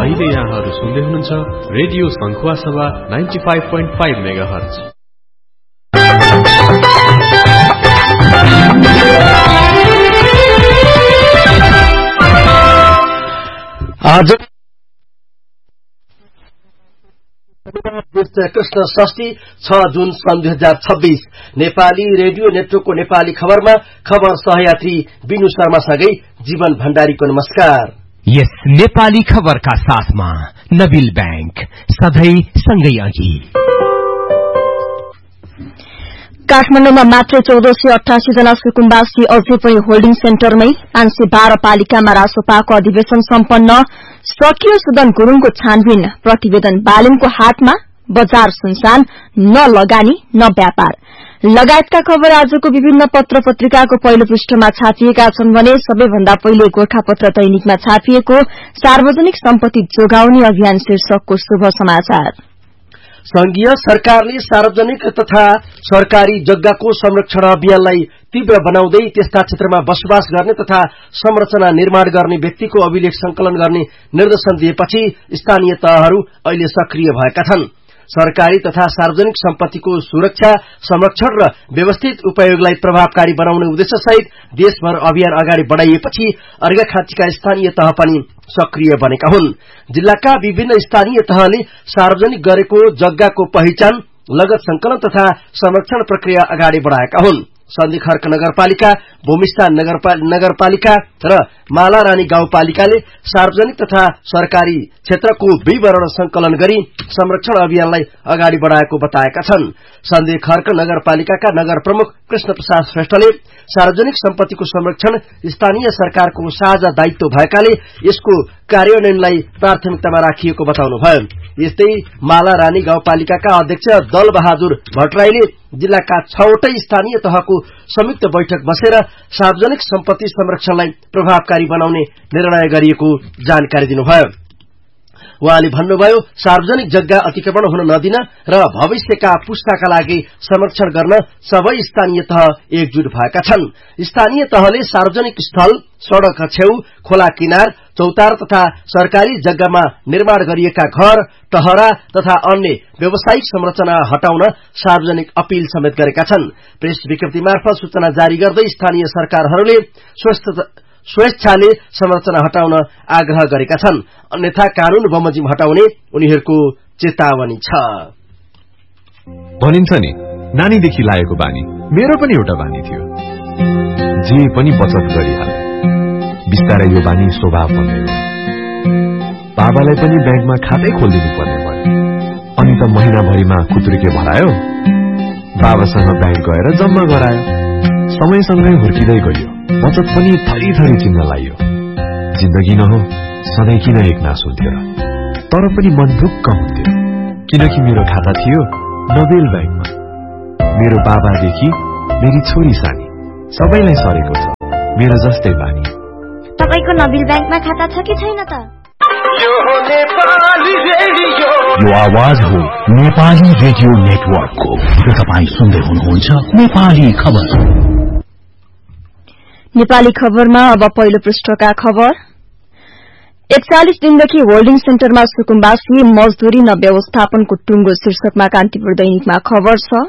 अहिले यहाँहरू सुन्दै हुनुहुन्छ रेडियो शंखुवासभा 95.5 मेगाहर्ज। आज कृष्ण षष्ठी 6 जुन सन् 2026 नेपाली रेडियो नेटवर्कको नेपाली खबरमा खबर सहयात्री बिनु शर्मासँगै जीवन भण्डारीको नमस्कार। यस नेपाली खबरका साथमा नबिल बैंक सधैं सँगै अघि। काठमाडौँमा मात्र 1488 जना सुकुम्बासी अझै पनि होल्डिङ सेन्टरमै 512 पालिकामा रासोपाको अधिवेशन सम्पन्न। सकियो सुदन गुरूङको छानबिन प्रतिवेदन बालुङको हाटमा बजार सुनसान, न लगानी न व्यापार लगायतका खबर आजको विभिन्न पत्र पत्रिकाको पहिलो पृष्ठमा छापिएका छन् भने सबैभन्दा पहिले गोरखापत्र दैनिकमा छापिएको सार्वजनिक सम्पत्ति जोगाउने अभियान शीर्षकको शुभ समाचार। संघीय सरकारले सार्वजनिक तथा सरकारी जग्गाको संरक्षण अभियानलाई तीव्र बनाउँदै त्यस्ता क्षेत्रमा बसोबास गर्ने तथा संरचना निर्माण गर्ने व्यक्तिको अभिलेख संकलन गर्ने निर्देशन दिएपछि स्थानीय तहहरू अहिले सक्रिय भएका छन्। सरकारी तथा सार्वजनिक सम्पत्तिको सुरक्षा, संरक्षण र व्यवस्थित उपयोगलाई प्रभावकारी बनाउने उद्देश्यसहित देशभर अभियान अगाडि बढ़ाइएपछि अर्घाखाँचीका स्थानीय तह पनि सक्रिय बनेका हुन्। जिल्लाका विभिन्न स्थानीय तहले सार्वजनिक गरेको जग्गाको पहिचान, लगत संकलन तथा संरक्षण प्रक्रिया अगाडि बढ़ाएका हुन्। सन्धिखर्क नगरपालिका, भूमिस्थान नगरपालिका र मालारानी गाउँपालिकाले सार्वजनिक तथा सरकारी क्षेत्रको विवरण संकलन गरी संरक्षण अभियानलाई अगाडि बढ़ाएको बताएका छन्। सन्धिखर्क नगरपालिकाका नगर प्रमुख कृष्ण प्रसाद श्रेष्ठले सार्वजनिक सम्पत्तिको संरक्षण स्थानीय सरकारको साझा दायित्व भएकाले यसको कार्यान्वयनलाई प्राथमिकतामा राखिएको बताउनुभयो। यस्तै मालारानी गाउँपालिकाका अध्यक्ष दल बहादुर भट्टराईले जिल्लाका 6वटै स्थानीय तहको संयुक्त बैठक बसेर सार्वजनिक सम्पत्ति संरक्षणलाई प्रभावकारी बनाउने निर्णय गरिएको जानकारी दिनुभयो। उहाँले भन्नुभयो, सार्वजनिक जग्गा अतिक्रमण हुन नदिन र भविष्यका पुस्ताका लागि संरक्षण गर्न सबै स्थानीय तह एकजुट भएका छन्। स्थानीय तहले सार्वजनिक स्थल, सड़क छेउ, खोला किनार, चौतार तथा सरकारी जग्गामा निर्माण गरिएका घर, टहरा तथा अन्य व्यावसायिक संरचना हटाउन सार्वजनिक अपील समेत गरेका छन्। प्रेस विज्ञप्ति मार्फत सूचना जारी गर्दै स्थानीय सरकारहरूले स्वेच्छाले संरचना हटाउन आग्रह गरेका छन्। अन्यथा कानून बमोजिम हटाउने उनीहरूको चेतावनी छ। भनिन्छ नि, नानीदेखि लागेको बानी मेरो पनि एउटा बानी थियो। जे पनि बचत गरिहाले, बिस्तारै यो बानी स्वभाव बन्यो। बाबालाई पनि ब्याङ्कमा खातै खोलिदिनु पर्ने भयो। अनि त महिनाभरिमा खुत्रुके भरायो, बाबासँग ब्याङ्क गएर जम्मा गरायो। समयसँगै हुर्किँदै गयो, बचत पनि थरी थरी चिन्न लाग्यो। जिन्दगी न हो, सधैँ किन एकनास हुन्थ्यो र? तर पनि मन ढुक्क हुन्थ्यो, किनकि मेरो खाता थियो नोबेल ब्याङ्कमा। मेरो बाबादेखि मेरी छोरी सानी सबैलाई सरेको छ मेरो जस्तै बानी। तपाईको नोबेल ब्याङ्कमा खाता छ कि छैन त? यो आवाज हो नेपाली रेडियो नेटवर्कको। तपाईँ सुन्दै हुनुहुन्छ नेपाली खबर। नेपाली खबरमा अब पहिलो पृष्ठका खबर। 41 दिनदेखि होल्डिङ सेन्टरमा सुकुम्बासी, मजदूरी न व्यवस्थापनको टुङ्गो शीर्षकमा कान्तिपुर दैनिकमा खबर छ।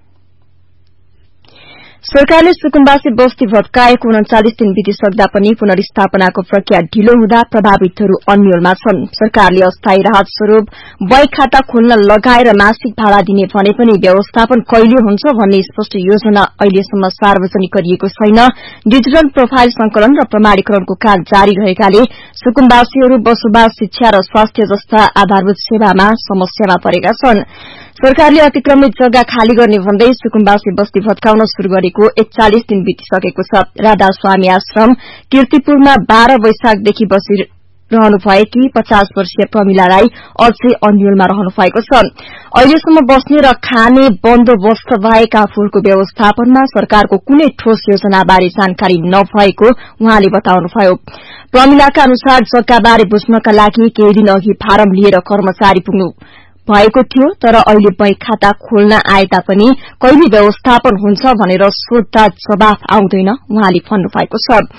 सरकारले सुकुम्बासी बस्ती भत्काएको 39 दिन बितिसक्दा पनि पुनर्स्थापनाको प्रक्रिया ढिलो हुँदा प्रभावितहरू अन्यलमा छन्। सरकारले अस्थायी राहत स्वरूप बैंक खाता खोल्न लगाएर मासिक भाडा दिने भने पनि व्यवस्थापन कहिले हुन्छ भन्ने स्पष्ट योजना अहिलेसम्म सार्वजनिक गरिएको छैन। डिजिटल प्रोफाइल संकलन र प्रमाणीकरणको काम जारी रहेकाले सुकुम्बासीहरू बसोबास, शिक्षा र स्वास्थ्य जस्ता आधारभूत सेवामा समस्यामा परेका छन्। सरकारले अतिक्रमित जग्गा खाली गर्ने भन्दै सुकुम्बासी बस्ती भत्काउन शुरू गरेको 41 दिन बितिसकेको छ। राधास्वामी आश्रम कीर्तिपुरमा 12 वैशाखदेखि बसिरहनु भएकी 50 वर्षीय प्रमिला राई अझै अन्यलमा रहनु भएको छ। अहिलेसम्म बस्ने र खाने बन्दोबस्त भएका आफूहरूको व्यवस्थापनमा सरकारको कुनै ठोस योजनाबारे जानकारी नभएको उहाँले बताउनुभयो। प्रमिलाका अनुसार जग्गाबारे बुझ्नका लागि केही दिन अघि फारम लिएर कर्मचारी पुग्नु भएको थियो, तर अहिले बैंक खाता खोल्न आए तापनि कहिले व्यवस्थापन हुन्छ भनेर सोध्दा जवाफ आउँदैन उहाँले भन्नुभएको छ।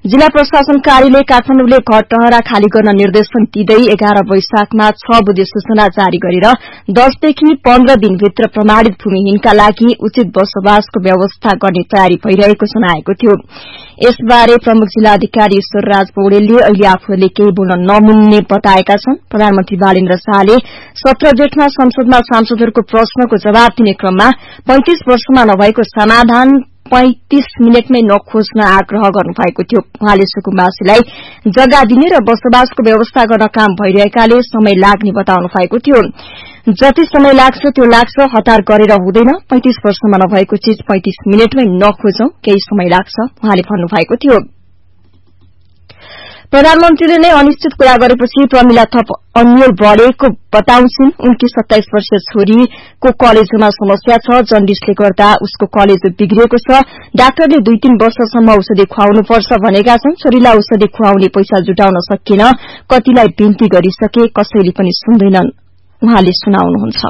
जिल्ला प्रशासन कार्यालय काठमाडौँले घर टहरा खाली गर्न निर्देशन दिँदै 11 वैशाखमा 6 बुधे सूचना जारी गरेर 10 देखि 15 दिनभित्र प्रमाणित भूमिहीनका लागि उचित बसोबासको व्यवस्था गर्ने तयारी भइरहेको जनाएको थियो। यसबारे प्रमुख जिल्ला अधिकारी ईश्वरराज पौडेलले अहिले आफूहरूले केही बोल्न नमिल्ने बताएका छन्। प्रधानमन्त्री बालेन्द्र शाहले 17 जेठमा संसदमा सांसदहरूको प्रश्नको जवाब दिने क्रममा 35 वर्षमा नभएको समाधान 35 मिनटमै नखोज्न आग्रह गर्नुभएको थियो। उहाँले सुकुम्बासीलाई जग्गा दिने र बसोबासको व्यवस्था गर्न काम भइरहेकाले समय लाग्ने बताउनु भएको थियो। जति समय लाग्छ त्यो लाग्छ, हतार गरेर हुँदैन। 35 वर्षमा नभएको चीज 35 मिनटमै नखोजौं, केही समय लाग्छ उहाँले भन्नुभएको थियो। प्रधानमन्त्रीले नै अनिश्चित कुरा गरेपछि प्रमिला थप अन्यल बढेको बताउँछिन्। उनकी 27 वर्षीय छोरीको कलेजोमा समस्या छ, जन्डिसले गर्दा उसको कलेजो बिग्रिएको छ। डाक्टरले 2-3 वर्षसम्म औषधि खुवाउनुपर्छ भनेका छन्। छोरीलाई औषधि खुवाउने पैसा जुटाउन सकिएन, कतिलाई बिन्ती गरिसके, कसैले पनि सुन्दैनन्। उहाँले सुनाउनुहुन्छ।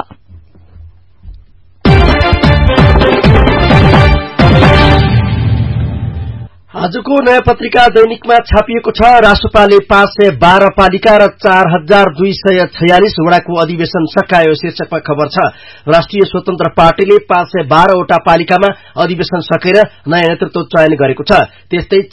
आजको नयाँ पत्रिका दैनिकमा छापिएको छ, रासोपाले 512 पालिका र 4246 वडाको अधिवेशन सकायो शीर्षकमा खबर छ। राष्ट्रिय स्वतन्त्र पार्टीले 512 वटा पालिकामा अधिवेशन सकेर नयाँ नेतृत्व चयन गरेको छ। त्यस्तै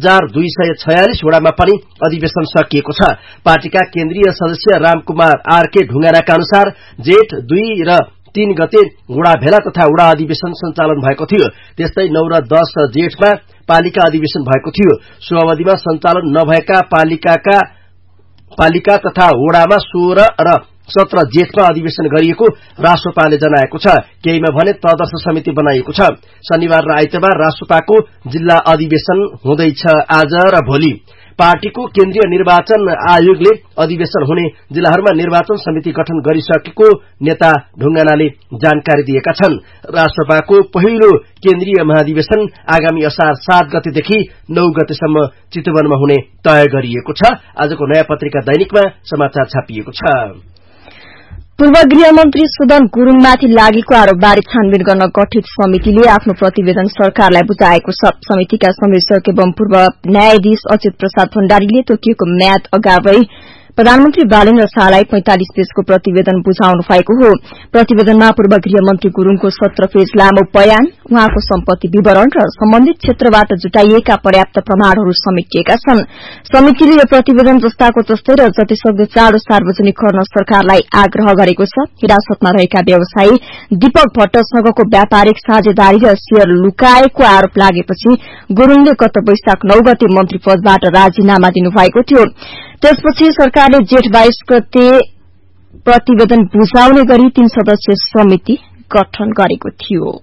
4246 वडामा पनि अधिवेशन सकिएको छ। पार्टीका केन्द्रीय सदस्य रामकुमार आरके ढुङ्गानाका अनुसार जेठ 2 र 3 गते वडा भेला तथा वडा अधिवेशन सञ्चालन भएको थियो। त्यस्तै 9 र 10 जेठमा पालिका अधिवेशन भएको थियो। सो अवधिमा सञ्चालन नभएका पालिका तथा वडामा 16 र 17 जेठमा अधिवेशन गरिएको रासोपाले जनाएको छ। केहीमा भने प्रदर्शन समिति बनाइएको छ। शनिबार र आइतबार रासोपाको जिल्ला अधिवेशन हुँदैछ आज र भोलि। पार्टीको केन्द्रीय निर्वाचन आयोगले अधिवेशन हुने जिल्लाहरूमा निर्वाचन समिति गठन गरिसकेको नेता ढुङ्गानाले जानकारी दिएका छन्। रासोपाको पहिलो केन्द्रीय महाधिवेशन आगामी असार 7 गतेदेखि 9 गतेसम्म चितवनमा हुने तय गरिएको छ। आजको नयाँ पत्रिका दैनिकमा समाचार छापिएको छ। पूर्व गृहमन्त्री सुदन गुरूङमाथि लागेको आरोपबारे छानबिन गर्न गठित समितिले आफ्नो प्रतिवेदन सरकारलाई बुझाएको छ। समितिका संयोजक एवं पूर्व न्यायाधीश अच्युत प्रसाद भण्डारीले तोकिएको म्याद अगावै प्रधानमन्त्री बालेन्द्र शाहलाई 45 पेजको प्रतिवेदन बुझाउनु भएको हो। प्रतिवेदनमा पूर्व गृहमन्त्री गुरूङको 17 पेज लामो बयान, उहाँको सम्पत्ति विवरण र सम्बन्धित क्षेत्रबाट जुटाइएका पर्याप्त प्रमाणहरू समेटिएका छन्। समितिले यो प्रतिवेदन जस्ताको जस्तै र जतिसक्दो चाँडो सार्वजनिक गर्न सरकारलाई आग्रह गरेको छ। हिरासतमा रहेका व्यवसायी दीपक भट्टसँगको व्यापारिक साझेदारी र शेयर लुकाएको आरोप लागेपछि गुरूङले गत वैशाख 9 गते मन्त्री पदबाट राजीनामा दिनुभएको थियो। त्यसपछि सरकारले जेठ 22 गते प्रतिवेदन बुझाउने गरी 3 सदस्यीय समिति गठन गरेको थियो।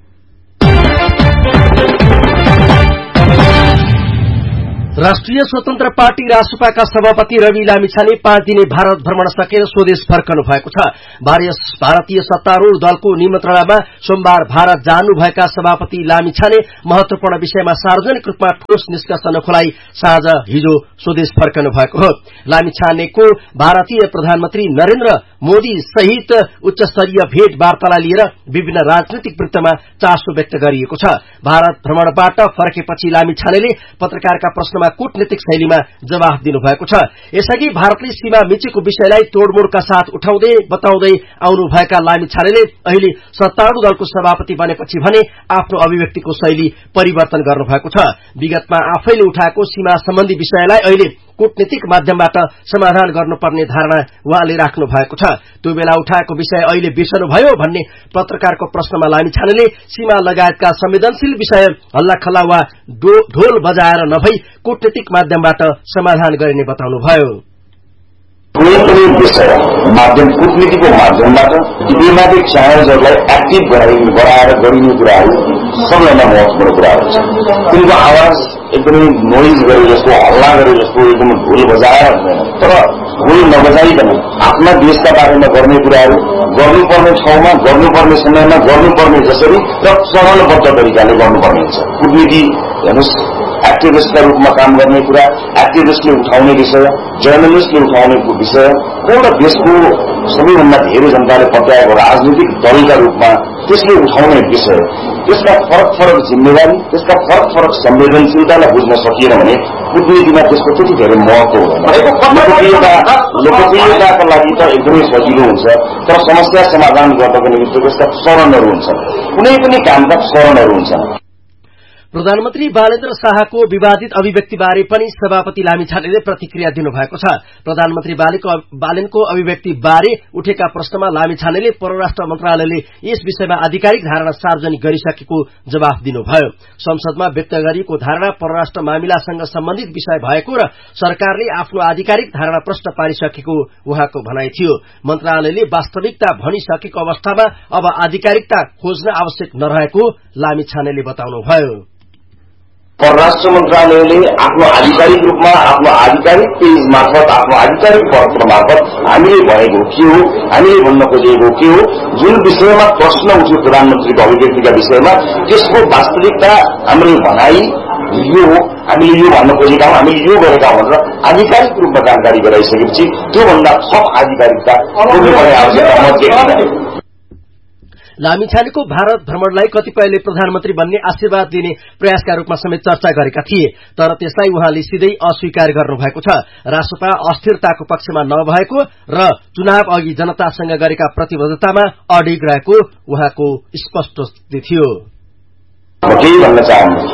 राष्ट्रिय स्वतन्त्र पार्टी रासोपाका सभापति रवि लामिछाने 5 दिने भारत भ्रमण सकेर स्वदेश फर्कनु भएको छ। भारतीय सत्तारूढ़ दलको निमन्त्रणामा सोमबार भारत जानुभएका सभापति लामिछाने महत्वपूर्ण विषयमा सार्वजनिक रूपमा ठोस निष्कर्ष नखोलाई साँझ हिजो स्वदेश फर्कनु भएको हो। लामिछानेको भारतीय प्रधानमन्त्री नरेन्द्र मोदी सहित उच्चस्तरीय भेट वार्तालाई लिएर विभिन्न राजनैतिक वृत्तमा चासो व्यक्त गरिएको छ। भारत भ्रमणबाट फर्केपछि लामिछानेले पत्रकारका प्रश्नमा कूटनीतिक शैलीमा जवाफ दिनुभएको छ। यसअघि भारतले सीमा मिचेको विषयलाई तोडमोडका साथ उठाउँदै बताउँदै आउनुभएका लामिछानेले अहिले सत्तारूढ़ दलको सभापति बनेपछि भने आफ्नो अभिव्यक्तिको शैली परिवर्तन गर्नुभएको छ। विगतमा आफैले उठाएको सीमा सम्बन्धी विषयलाई अहिले कूटनीतिक माध्यमबाट समाधान गर्नुपर्ने धारणा उहाँले राख्नु भएको छ। त्यो बेला उठाएको विषय अहिले बिर्सनुभयो भन्ने पत्रकारको प्रश्नमा लामिछानेले सीमा लगायतका संवेदनशील विषय हल्लाखल्ला वा ढोल बजाएर नभई कूटनीतिक माध्यमबाट समाधान गरिने बताउनुभयो। कुनै पनि विषय कूटनीतिको माध्यमबाट डिप्लोमेटिक च्यानल्सहरूलाई एक्टिभ गराएर गरिने कुराहरू सबैभन्दा महत्वपूर्ण कुराहरू छ। तिनको आवाज एकदमै नोइज गरे जस्तो, हल्ला गरे जस्तो, एकदम ढोल बजाएर हुँदैन, तर ढोल नबजाइकन आफ्ना देशका बारेमा गर्ने कुराहरू गर्नुपर्ने ठाउँमा गर्नुपर्ने समयमा गर्नुपर्ने जसरी र चरणबद्ध तरिकाले गर्नुपर्ने हुन्छ। कूटनीति हेर्नुहोस्, एक्टिभिस्टका रूपमा काम गर्ने कुरा, एक्टिभिस्टले उठाउने विषय, जर्नलिस्टले उठाउने विषय र एउटा देशको सबैभन्दा धेरै जनताले पत्याएको राजनीतिक दलका रूपमा त्यसले उठाउने विषय, त्यसका फरक फरक जिम्मेवारी, त्यसका फरक फरक संवेदनशीलतालाई बुझ्न सकिएन भने कूटनीतिमा त्यसको त्यति धेरै महत्व हुँदैन। लोकप्रियताका लागि त एकदमै सजिलो हुन्छ, तर समस्या समाधान गर्नको निमित्त त्यसका चरणहरू हुन्छन्। कुनै पनि कामका चरणहरू हुन्छन्। प्रधानमन्त्री बालेन्द्र शाहको विवादित अभिव्यक्तिबारे पनि सभापति लामिछानेले प्रतिक्रिया दिनुभएको छ। प्रधानमन्त्री बालेनको अभिव्यक्तिबारे उठेका प्रश्नमा लामिछानेले परराष्ट्र मन्त्रालयले यस विषयमा आधिकारिक धारणा सार्वजनिक गरिसकेको जवाफ दिनुभयो। संसदमा व्यक्त गरिएको धारणा परराष्ट्र मामिलासँग सम्बन्धित विषय भएको र सरकारले आफ्नो आधिकारिक धारणा प्रश्न पारिसकेको उहाँको भनाइ थियो। मन्त्रालयले वास्तविकता भनिसकेको अवस्थामा अब आधिकारिकता खोज्न आवश्यक नरहेको लामिछानेले बताउनुभयो। परराष्ट्र मन्त्रालयले आफ्नो आधिकारिक रूपमा आफ्नो आधिकारिक पेज मार्फत आफ्नो आधिकारिक पत्र मार्फत हामीले भनेको के हो, हामीले भन्न खोजेको के हो, जुन विषयमा प्रश्न उठ्यो प्रधानमन्त्रीको अभिव्यक्तिका विषयमा त्यसको वास्तविकता हाम्रो भनाई यो हो, हामीले यो भन्न खोजेका हौं, हामीले यो गरेका हौं भनेर आधिकारिक रूपमा जानकारी गराइसकेपछि त्योभन्दा थप आधिकारिकता खोज्नुपर्ने आवश्यकता म देख्दिन। लामिछानेको भारत भ्रमणलाई कतिपयले प्रधानमन्त्री बन्ने आशीर्वाद दिने प्रयासका रूपमा समेत चर्चा गरेका थिए, तर त्यसलाई उहाँले सिधै अस्वीकार गर्नुभएको छ। रासपा अस्थिरताको पक्षमा नभएको र चुनाव अघि जनतासँग गरेका प्रतिबद्धतामा अडिग रहेको उहाँको स्पष्ट थियो। केही भन्न चाहन्छु,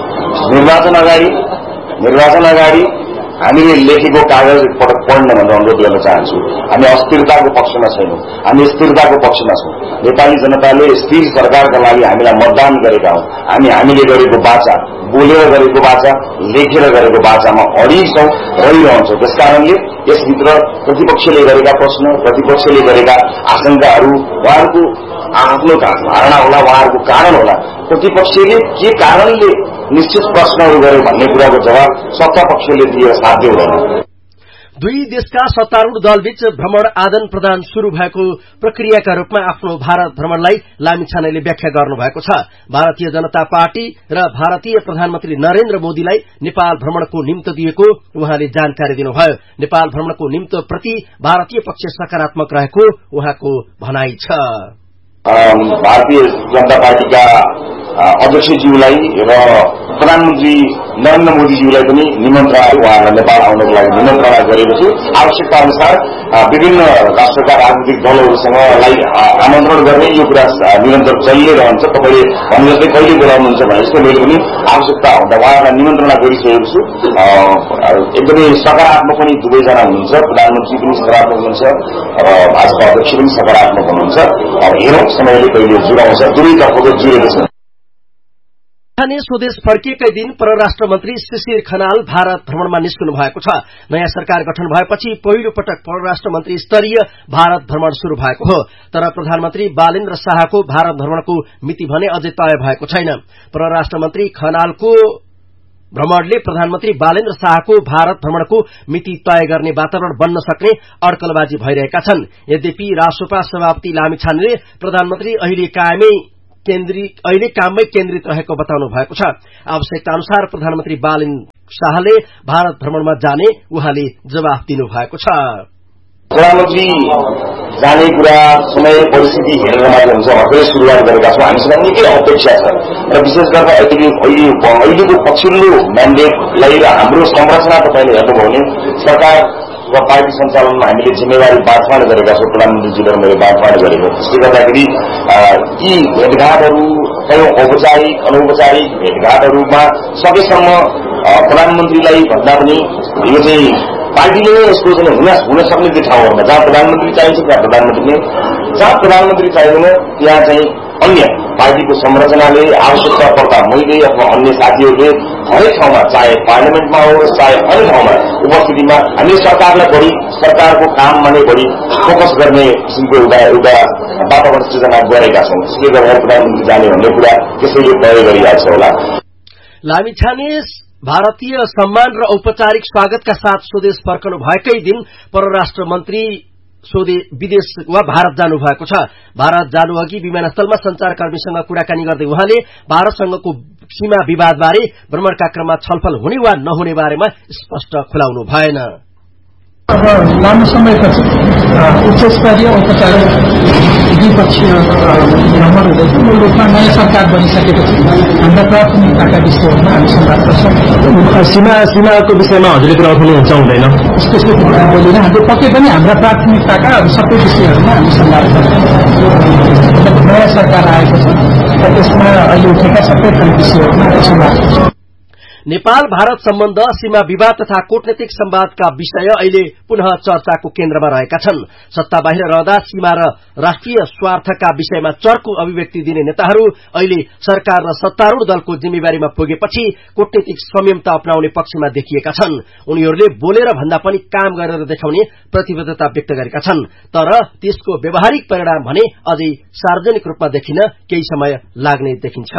निर्वाचन अगाडि हामीले लेखेको कागज एकपटक पढ्न भनेर अनुरोध गर्न चाहन्छु। हामी अस्थिरताको पक्षमा छैनौं, हामी स्थिरताको पक्षमा छौं। नेपाली जनताले स्थिर सरकारका लागि हामीलाई मतदान गरेका हौं। हामीले गरेको बाचा, बोलेर गरेको बाचा, लेखेर गरेको बाचामा अडिग छौं, रहिरहन्छौं। त्यसकारणले यसभित्र प्रतिपक्षले गरेका प्रश्न, प्रतिपक्षले गरेका आशंकाहरू उहाँहरूको आफ्नो धारणा होला, उहाँहरूको कारण होला। प्रतिपक्षले के कारणले निश्चित प्रश्नहरू गर्यो भन्ने कुराको जवाब सत्तापक्षले दिएर साध्य हुँदैन। दुई देशका सत्तारूढ़ दलबीच भ्रमण आदान प्रदान शुरू भएको प्रक्रियाका रूपमा आफ्नो भारत भ्रमणलाई लामिछानेले व्याख्या गर्नुभएको छ। भारतीय जनता पार्टी र भारतीय प्रधानमन्त्री नरेन्द्र मोदीलाई नेपाल भ्रमणको निम्तो दिएको उहाँले जानकारी दिनुभयो। नेपाल भ्रमणको निम्तो प्रति भारतीय पक्ष सकारात्मक रहेको उहाँको भनाइ छ। भारतीय जनता पार्टीका अध्यक्षज्यूलाई र प्रधानमन्त्री नरेन्द्र मोदीज्यूलाई पनि निमन्त्रणा, उहाँहरूलाई नेपाल आउनको लागि निमन्त्रणा गरेको छु। आवश्यकता अनुसार विभिन्न राष्ट्रका राजनीतिक दलहरूसँगलाई आमन्त्रण गर्ने यो कुरा निरन्तर चलिरहन्छ। तपाईले भन्नु जस्तै कहिले बोलाउनुहुन्छ भने जस्तो मैले पनि आवश्यकता हुँदा उहाँहरूलाई निमन्त्रणा गरिसकेको छु। एकदमै सकारात्मक पनि दुवैजना हुनुहुन्छ, प्रधानमन्त्री पनि सकारात्मक हुनुहुन्छ, भाजपा अध्यक्ष पनि सकारात्मक हुनुहुन्छ। हेरौं समयले कहिले जुराउँछ, दुवैतर्फको जुरेको छ। स्वदेश फर्किएकै दिन परराष्ट्र मन्त्री शिशिर खनाल भारत भ्रमणमा निस्कनु भएको छ। नयाँ सरकार गठन भएपछि पहिलो पटक परराष्ट्र मन्त्री स्तरीय भारत भ्रमण शुरू भएको हो, तर प्रधानमन्त्री बालेन्द्र शाहको भारत भ्रमणको मिति भने अझै तय भएको छैन। परराष्ट्र मन्त्री खनालको भ्रमणले प्रधानमन्त्री बालेन्द्र शाहको भारत भ्रमणको मिति तय गर्ने वातावरण बन्न सक्ने अड्कलबाजी भइरहेका छन्। यद्यपि रासोपा सभापति लामिछानेले प्रधानमन्त्री अहिले काममै केन्द्रित रहेको बताउनु भएको छ। आवश्यकता अनुसार प्रधानमन्त्री बालेन्द्र शाहले भारत भ्रमणमा जाने उहाँले जवाफ दिनुभएको छ। प्रधानमन्त्री जाने कुरा समय परिस्थिति हेरेर मात्र हुन्छ। भर्खरै सुरुवात गरेका छौँ, हामीसँग निकै अपेक्षा छ र विशेष गरेर अहिलेको पछिल्लो म्यान्डेटलाई र हाम्रो संरचना तपाईँले हेर्नुभयो भने सरकार र पार्टी सञ्चालनमा हामीले जिम्मेवारी बाँडफाँड गरेका छौँ। प्रधानमन्त्रीजीले मैले बाँडफाँड गरेको, त्यसले गर्दाखेरि यी भेटघाटहरू कयौं औपचारिक अनौपचारिक भेटघाटहरूमा सकेसम्म प्रधानमन्त्रीलाई भन्दा पनि यो चाहिँ पार्टीले यसको चाहिँ हुन सक्ने त्यो ठाउँहरूमा जहाँ प्रधानमन्त्री चाहिन्छ त्यहाँ प्रधानमन्त्रीले, जहाँ प्रधानमन्त्री चाहिँदैन त्यहाँ चाहिँ अन्य पार्टीको संरचनाले आवश्यकता पर्दा मैले अथवा अन्य साथीहरूले हरेक ठाउँमा, चाहे पार्लियामेन्टमा होस् चाहे अन्य ठाउँमा उपस्थितिमा हामीले सरकारलाई बढी, सरकारको काममा नै बढी फोकस गर्ने किसिमको एउटा वातावरण सृजना गरेका छौँ। त्यसले गर्दा प्रधानमन्त्री जाने भन्ने कुरा त्यसैले तय गरिरहेको छ होला। लामिछाने भारतीय सम्मान र औपचारिक स्वागतका साथ स्वदेश फर्कनु भएकै दिन परराष्ट्र मन्त्री विदेश वा भारत जानु भएको छ। भारत जानु अघि विमानस्थलमा संचारकर्मीसँग कुराकानी गर्दै उहाँले भारतसँगको सीमा विवादबारे भ्रमणका क्रममा छलफल हुने वा नहुने बारेमा स्पष्ट खुलाउनु भएन। अब लामो समयपछि उच्च स्तरीय औपचारिक द्विपक्षीय भ्रमण हुँदैछ। मूल रूपमा नयाँ सरकार बनिसकेपछि हाम्रा प्राथमिकताका विषयहरूमा हामी संवाद गर्छौँ। सीमाको विषयमा हजुरले कुरा उठाउनुहुन्छ हुँदैन? यस्तो कुरा बोलेर हामीले पक्कै पनि हाम्रा प्राथमिकताका सबै विषयहरूमा हामी संवाद गर्छौँ। नयाँ सरकार आएको छ र त्यसमा अहिले उठेका सबै विषयहरूमा संवाद गर्छौँ। नेपाल भारत सम्बन्ध, सीमा विवाद तथा कूटनीतिक संवादका विषय अहिले पुनः चर्चाको केन्द्रमा रहेका छन्। सत्ता बाहिर रहँदा सीमा र राष्ट्रिय स्वार्थका विषयमा चर्को अभिव्यक्ति दिने नेताहरू अहिले सरकार र सत्तारूढ़ दलको जिम्मेवारीमा पुगेपछि कूटनीतिक संयमता अपनाउने पक्षमा देखिएका छन्। उनीहरूले बोलेर भन्दा पनि काम गरेर देखाउने प्रतिबद्धता व्यक्त गरेका छन्। तर त्यसको व्यावहारिक परिणाम भने अझै सार्वजनिक रूपमा देखिन केही समय लाग्ने देखिन्छ।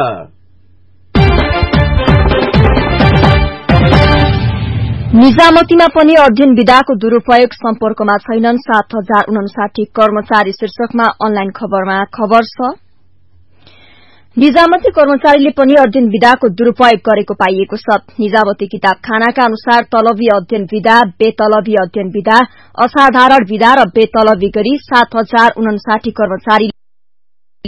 निजामतीमा पनि अध्ययन विधाको दुरूपयोग सम्पर्कमा छैनन् 7059 कर्मचारी शीर्षकमा अनलाइन खबरमा खबर छ। निजामती कर्मचारीले पनि अध्ययन विधाको दुरूपयोग गरेको पाइएको छ। निजामती किताबखानाका अनुसार तलबी अध्ययन विधा, बेतलबी अध्ययन विधा, असाधारण विधा र बेतलबी गरी 7059 कर्मचारी